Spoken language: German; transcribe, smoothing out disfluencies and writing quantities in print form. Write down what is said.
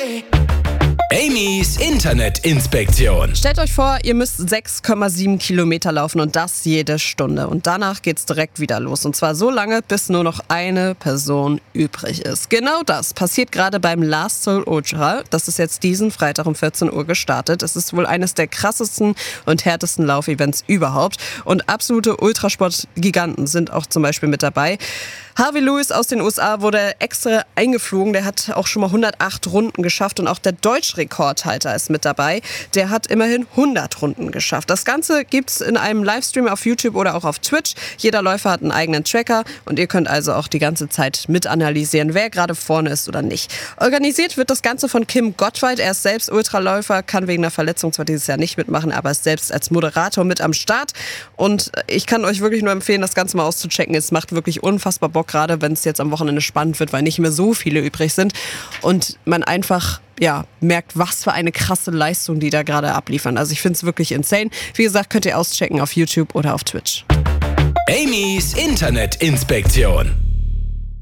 Amy's Internetinspektion. Stellt euch vor, ihr müsst 6,7 Kilometer laufen und das jede Stunde. Und danach geht's direkt wieder los. Und zwar so lange, bis nur noch eine Person übrig ist. Genau das passiert gerade beim Last Seoul Ultra. Das ist jetzt diesen Freitag um 14 Uhr gestartet. Es ist wohl eines der krassesten und härtesten Laufevents überhaupt. Und absolute Ultrasport-Giganten sind auch zum Beispiel mit dabei. Harvey Lewis aus den USA wurde extra eingeflogen. Der hat auch schon mal 108 Runden geschafft und auch der Deutschrekordhalter ist mit dabei. Der hat immerhin 100 Runden geschafft. Das Ganze gibt's in einem Livestream auf YouTube oder auch auf Twitch. Jeder Läufer hat einen eigenen Tracker und ihr könnt also auch die ganze Zeit mit analysieren, wer gerade vorne ist oder nicht. Organisiert wird das Ganze von Kim Gottwald. Er ist selbst Ultraläufer, kann wegen einer Verletzung zwar dieses Jahr nicht mitmachen, aber ist selbst als Moderator mit am Start. Und ich kann euch wirklich nur empfehlen, das Ganze mal auszuchecken. Es macht wirklich unfassbar Bock, gerade wenn es jetzt am Wochenende spannend wird, weil nicht mehr so viele übrig sind und man einfach merkt, was für eine krasse Leistung die da gerade abliefern. Also ich finde es wirklich insane. Wie gesagt, könnt ihr auschecken auf YouTube oder auf Twitch. Amy's Internetinspektion.